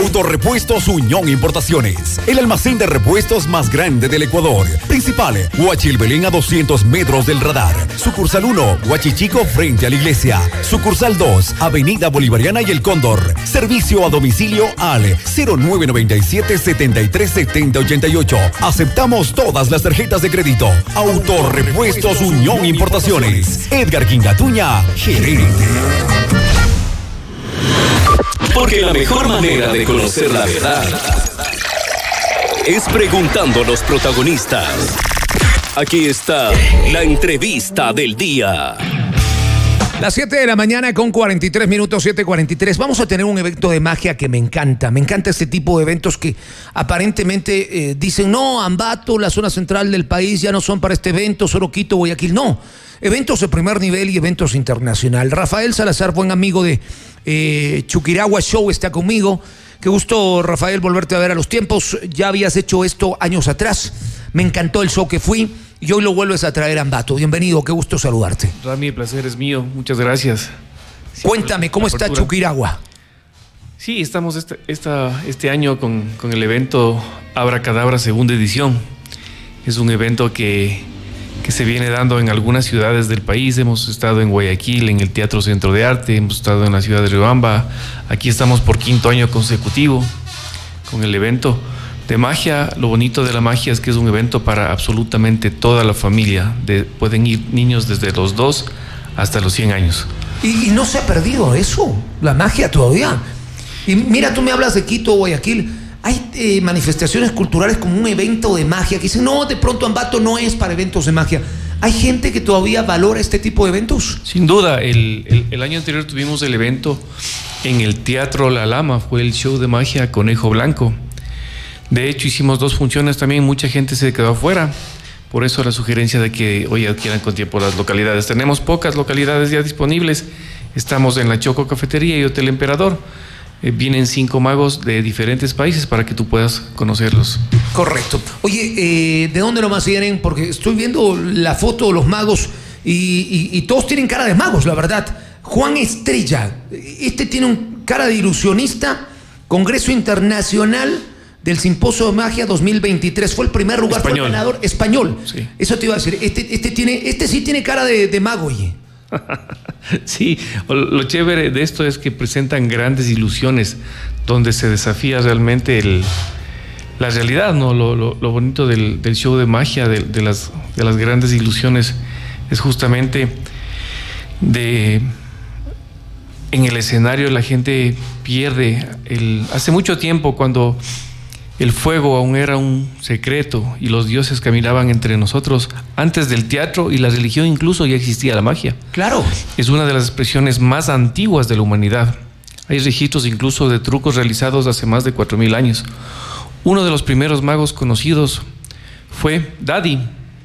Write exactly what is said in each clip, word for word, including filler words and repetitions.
Autorepuestos Uñón Importaciones, el almacén de repuestos más grande del Ecuador. Principal, Huachilbelén a doscientos metros del radar. Sucursal uno, Huachichico frente a la iglesia. Sucursal dos, Avenida Bolivariana y El Cóndor. Servicio a domicilio al cero nueve nueve siete, setenta y tres, setenta, ochenta y ocho. Aceptamos todas las tarjetas de crédito. Autorepuestos Uñón Importaciones. Edgar Quingatuña, gerente. Porque la mejor manera de conocer la verdad es preguntando a los protagonistas. Aquí está la entrevista del día. Las siete de la mañana con cuarenta y tres minutos, siete cuarenta y tres. Vamos a tener un evento de magia que me encanta. Me encanta este tipo de eventos que aparentemente eh, dicen, no, Ambato, la zona central del país ya no son para este evento, solo Quito, Guayaquil. No, eventos de primer nivel y eventos internacional. Rafael Salazar, buen amigo de eh, Chuquiragua Show, está conmigo. Qué gusto, Rafael, volverte a ver a los tiempos. Ya habías hecho esto años atrás. Me encantó el show que fui. Y hoy lo vuelves a traer a Ambato. Bienvenido, qué gusto saludarte. Rami, el placer es mío, muchas gracias. Cuéntame, ¿cómo está Chuquiragua? Sí, estamos este, esta, este año con, con el evento Abracadabra segunda edición. Es un evento que, que se viene dando en algunas ciudades del país. Hemos estado en Guayaquil, en el Teatro Centro de Arte, hemos estado en la ciudad de Riobamba. Aquí estamos por quinto año consecutivo con el evento de magia. Lo bonito de la magia es que es un evento para absolutamente toda la familia. De, pueden ir niños desde los dos hasta los cien años. Y, y no se ha perdido eso, la magia todavía. Y mira, tú me hablas de Quito, Guayaquil. Hay eh, manifestaciones culturales como un evento de magia que dicen, no, de pronto Ambato no es para eventos de magia. ¿Hay gente que todavía valora este tipo de eventos? Sin duda, el, el, el año anterior tuvimos el evento en el Teatro La Lama, fue el show de magia Conejo Blanco. De hecho, hicimos dos funciones también, mucha gente se quedó afuera. Por eso la sugerencia de que hoy adquieran con tiempo las localidades. Tenemos pocas localidades ya disponibles. Estamos en la Choco Cafetería y Hotel Emperador. Eh, vienen cinco magos de diferentes países para que tú puedas conocerlos. Correcto. Oye, eh, ¿de dónde nomás vienen? Porque estoy viendo la foto de los magos y, y, y todos tienen cara de magos, la verdad. Juan Estrella, este tiene un cara de ilusionista. Congreso Internacional del Simposio de Magia dos mil veintitrés. Fue el primer lugar, español. Fue el ganador español. Sí. Eso te iba a decir. Este, este, tiene, este sí tiene cara de, de mago, oye. Sí, lo chévere de esto es que presentan grandes ilusiones donde se desafía realmente el, la realidad, ¿no? Lo, lo, lo bonito del, del show de magia, de, de, las, de las grandes ilusiones, es justamente de... En el escenario la gente pierde el... Hace mucho tiempo, cuando el fuego aún era un secreto y los dioses caminaban entre nosotros, antes del teatro y la religión incluso ya existía la magia. Claro. Es una de las expresiones más antiguas de la humanidad. Hay registros incluso de trucos realizados hace más de cuatro mil años. Uno de los primeros magos conocidos fue Dadi,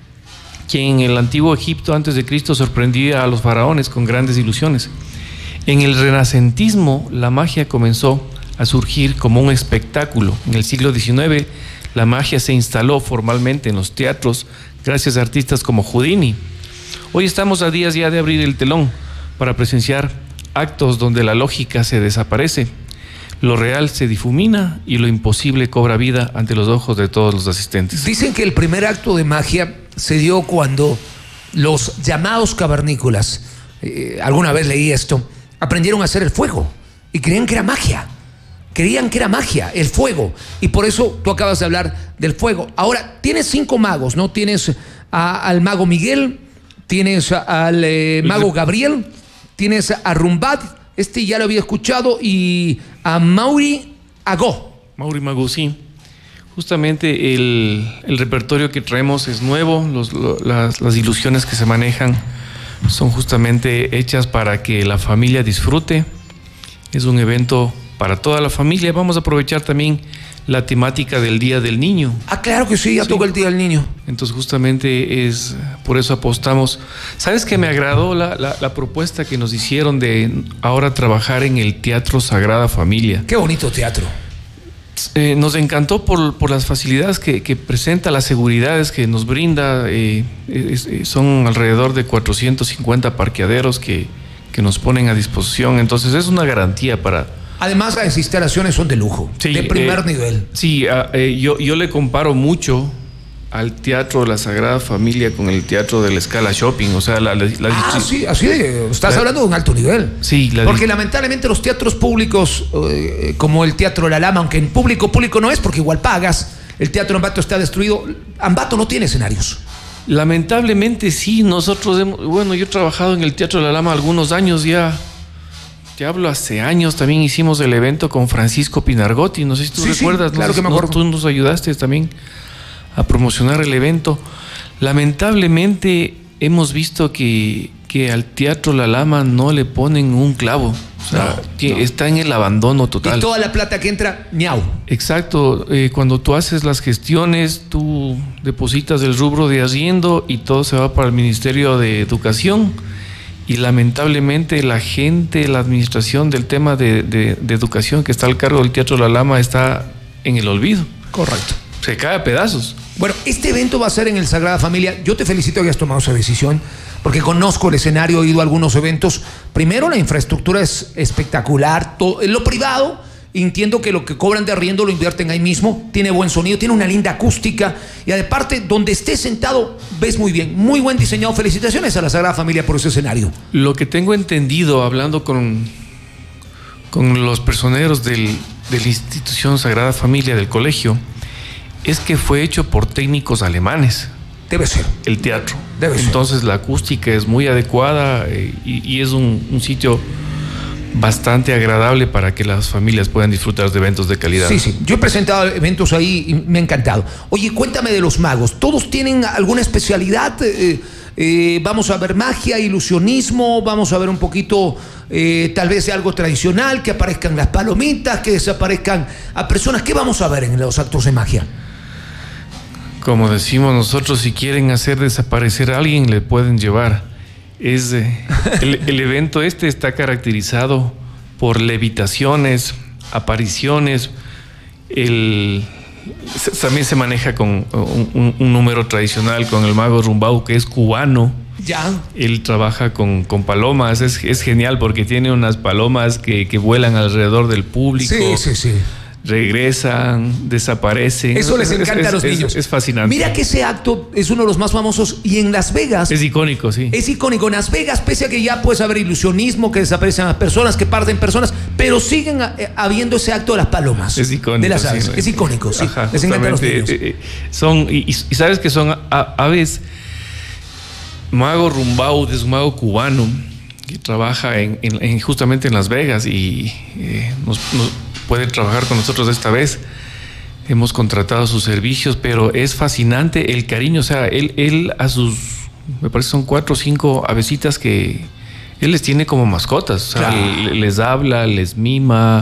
quien en el antiguo Egipto antes de Cristo sorprendía a los faraones con grandes ilusiones. En el renacentismo la magia comenzó a surgir como un espectáculo. En el siglo diecinueve la magia se instaló formalmente en los teatros gracias a artistas como Houdini. Hoy estamos a días ya de abrir el telón para presenciar actos donde la lógica se desaparece, lo real se difumina y lo imposible cobra vida ante los ojos de todos los asistentes. Dicen que el primer acto de magia se dio cuando los llamados cavernícolas, eh, alguna vez leí esto, aprendieron a hacer el fuego y creían que era magia. Creían que era magia, el fuego. Y por eso tú acabas de hablar del fuego. Ahora, tienes cinco magos, ¿no? Tienes a, al mago Miguel, tienes a, al eh, mago Gabriel, tienes a Rumbat, este ya lo había escuchado, y a Mauri Agó. Mauri Magó, sí. Justamente el, el repertorio que traemos es nuevo, los, lo, las, las ilusiones que se manejan son justamente hechas para que la familia disfrute. Es un evento para toda la familia. Vamos a aprovechar también la temática del Día del Niño. Ah, claro que sí, ya sí. Toca el Día del Niño. Entonces justamente es por eso apostamos. ¿Sabes qué me agradó la, la, la propuesta que nos hicieron de ahora trabajar en el Teatro Sagrada Familia? Qué bonito teatro. Eh, nos encantó por, por las facilidades que, que presenta, las seguridades que nos brinda. Eh, es, es, son alrededor de cuatrocientos cincuenta parqueaderos que, que nos ponen a disposición. Entonces es una garantía para, Además, las instalaciones son de lujo, Sí, de primer eh, nivel. Sí, uh, eh, yo, yo le comparo mucho al Teatro de la Sagrada Familia con el Teatro de la Scala Shopping, o sea, la, la, la Ah, sí, así de, estás la, hablando de un alto nivel. Sí, la, porque lamentablemente los teatros públicos, eh, como el Teatro La Lama, aunque en público, público no es, porque igual pagas, el Teatro Ambato está destruido. Ambato no tiene escenarios. Lamentablemente sí, nosotros hemos, bueno, yo he trabajado en el Teatro La Lama algunos años ya. Te hablo hace años, también hicimos el evento con Francisco Pinargotti, no sé si tú sí, recuerdas, sí, claro no, que me no, acuerdo. tú nos ayudaste también a promocionar el evento. Lamentablemente hemos visto que, que al Teatro La Lama no le ponen un clavo, o sea, No, que no. está en el abandono total. Y toda la plata que entra, ñau. Exacto, eh, cuando tú haces las gestiones, tú depositas el rubro de arriendo y todo se va para el Ministerio de Educación. Y lamentablemente la gente, la administración del tema de, de, de educación que está al cargo del Teatro La Lama está en el olvido. Correcto. Se cae a pedazos. Bueno, este evento va a ser en el Sagrada Familia. Yo te felicito que hayas tomado esa decisión, porque conozco el escenario, he ido a algunos eventos. Primero, la infraestructura es espectacular. Todo, en lo privado, entiendo que lo que cobran de arriendo lo invierten ahí mismo. Tiene buen sonido, tiene una linda acústica. Y aparte, donde estés sentado, ves muy bien. Muy buen diseñado. Felicitaciones a la Sagrada Familia por ese escenario. Lo que tengo entendido, hablando con, con los personeros del, de la institución Sagrada Familia del colegio, es que fue hecho por técnicos alemanes. Debe ser. El teatro. Debe ser. Entonces la acústica es muy adecuada eh, y, y es un, un sitio bastante agradable para que las familias puedan disfrutar de eventos de calidad. Sí, sí. Yo he presentado eventos ahí y me ha encantado. Oye, cuéntame de los magos. ¿Todos tienen alguna especialidad? Eh, eh, vamos a ver magia, ilusionismo, vamos a ver un poquito eh, tal vez de algo tradicional, que aparezcan las palomitas, que desaparezcan a personas. ¿Qué vamos a ver en los actos de magia? Como decimos nosotros, si quieren hacer desaparecer a alguien, le pueden llevar. Es, eh, el, el evento este está caracterizado por levitaciones, apariciones. El, se, también se maneja con un, un, un número tradicional con el mago Rumbau, que es cubano. Ya. Él trabaja con, con palomas. Es, es genial porque tiene unas palomas que, que vuelan alrededor del público. Sí, sí, sí. Regresan, desaparecen. Eso les encanta es, a los es, niños. Es, es fascinante. Mira que ese acto es uno de los más famosos y en Las Vegas Es icónico, sí. es icónico. En Las Vegas, pese a que ya puedes haber ilusionismo, que desaparecen las personas, que parten personas, pero siguen eh, habiendo ese acto de las palomas. Es icónico. De las aves. Sí, es icónico, sí. Ajá, les encanta a los niños. eh, eh, son, y, y sabes que son a, aves. Mago Rumbau es un mago cubano que trabaja en, en, en justamente en Las Vegas y eh, nos, nos puede trabajar con nosotros esta vez. Hemos contratado sus servicios, pero es fascinante el cariño. O sea, él, él a sus, me parece son cuatro o cinco avecitas que él les tiene como mascotas. O sea, Claro. les habla, les mima,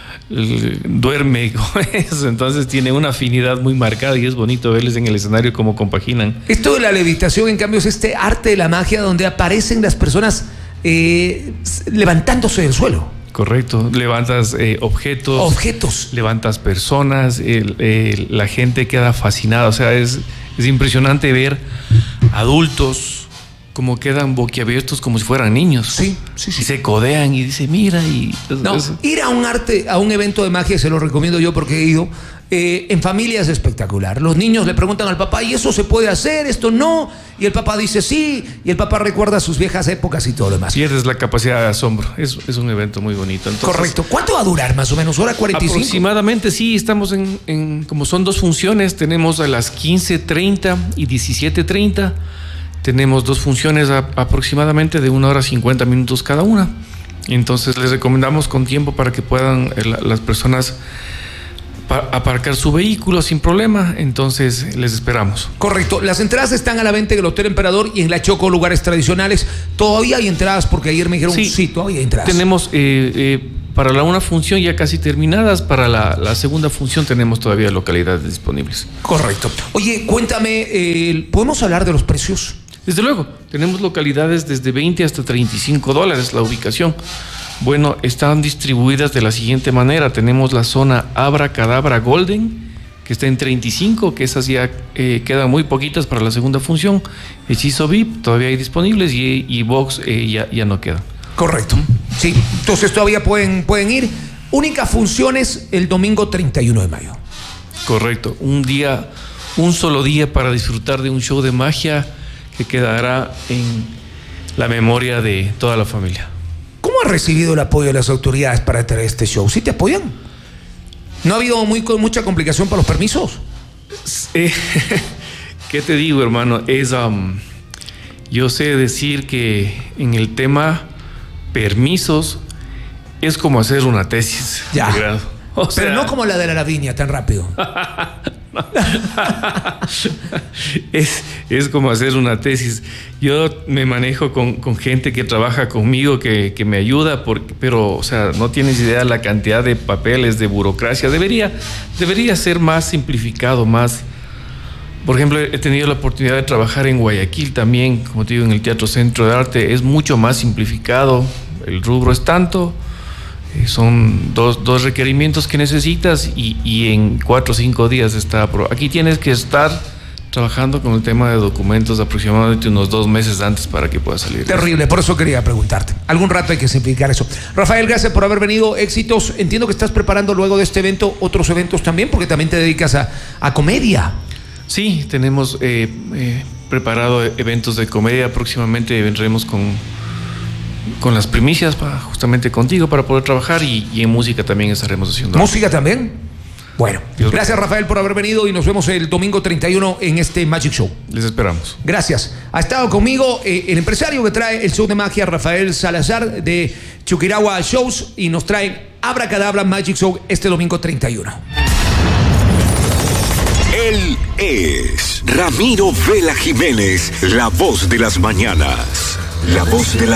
duerme con eso. Entonces tiene una afinidad muy marcada y es bonito verles en el escenario cómo compaginan. Esto de la levitación, en cambio, es este arte de la magia donde aparecen las personas eh, levantándose del suelo. Correcto, levantas eh, objetos, Objetos. levantas personas, el, el, la gente queda fascinada, o sea, es, es impresionante ver adultos como quedan boquiabiertos como si fueran niños. Sí, sí, sí. Y se codean y dice, mira, y... No, es, ir a un arte, a un evento de magia, se lo recomiendo yo porque he ido. Eh, en familia es espectacular. Los niños le preguntan al papá, ¿y eso se puede hacer? ¿Esto no? Y el papá dice sí, y el papá recuerda sus viejas épocas y todo lo demás. pierdes la capacidad de asombro, es, es un evento muy bonito. Entonces, correcto. ¿Cuánto va a durar más o menos? ¿Hora cuarenta y cinco? Aproximadamente, sí, estamos en, en, como son dos funciones, tenemos a las quince treinta y diecisiete treinta, tenemos dos funciones a, aproximadamente de una hora cincuenta minutos cada una. Entonces les recomendamos con tiempo para que puedan eh, la, las personas pa- aparcar su vehículo sin problema. Entonces les esperamos. Correcto. Las entradas están a la venta en el Hotel Emperador y en La Choco, lugares tradicionales. Todavía hay entradas porque ayer me dijeron sí, sí todavía hay entradas. Tenemos eh, eh, para la una función ya casi terminadas, para la, la segunda función tenemos todavía localidades disponibles. Correcto. Oye, cuéntame, eh, ¿podemos hablar de los precios? Desde luego, tenemos localidades desde veinte hasta treinta y cinco dólares la ubicación. Bueno, están distribuidas de la siguiente manera. Tenemos la zona Abra Cadabra Golden, que está en treinta y cinco, que esas ya eh, quedan muy poquitas para la segunda función. Hechizo V I P todavía hay disponibles y, y Box eh, ya, ya no quedan. Correcto. Sí, entonces todavía pueden, pueden ir. Únicas funciones el domingo treinta y uno de mayo. Correcto, un día, un solo día para disfrutar de un show de magia que quedará en la memoria de toda la familia. ¿Cómo has recibido el apoyo de las autoridades para traer este show? ¿Sí te apoyan? ¿No ha habido muy, mucha complicación para los permisos? Eh, ¿Qué te digo, hermano? Es, um, yo sé decir que en el tema permisos es como hacer una tesis ya. de grado. O Pero sea, no como la de la Lavinia, tan rápido. es, es como hacer una tesis. Yo me manejo con, con gente que trabaja conmigo, que, que me ayuda, porque, pero, o sea, no tienes idea la cantidad de papeles, de burocracia. Debería, debería ser más simplificado, más... Por ejemplo, he tenido la oportunidad de trabajar en Guayaquil también, como te digo, en el Teatro Centro de Arte. Es mucho más simplificado. El rubro es tanto... Son dos, dos requerimientos que necesitas y, y en cuatro o cinco días está aprobado. Aquí tienes que estar trabajando con el tema de documentos aproximadamente unos dos meses antes para que pueda salir. Terrible, por eso quería preguntarte. Algún rato hay que simplificar eso. Rafael, gracias por haber venido. Éxitos. Entiendo que estás preparando luego de este evento otros eventos también, porque también te dedicas a, a comedia. Sí, tenemos eh, eh, preparado eventos de comedia. Próximamente vendremos con... con las primicias para, justamente contigo para poder trabajar y, y en música también estaremos haciendo. ¿Música también? Bueno, Dios gracias Dios. Rafael por haber venido y nos vemos el domingo treinta y uno en este Magic Show. Les esperamos. Gracias. Ha estado conmigo eh, el empresario que trae el show de magia, Rafael Salazar de Chuquiragua Shows, y nos trae Abracadabra Magic Show este domingo treinta y uno. Él es Ramiro Vela Jiménez, la voz de las mañanas, la voz de la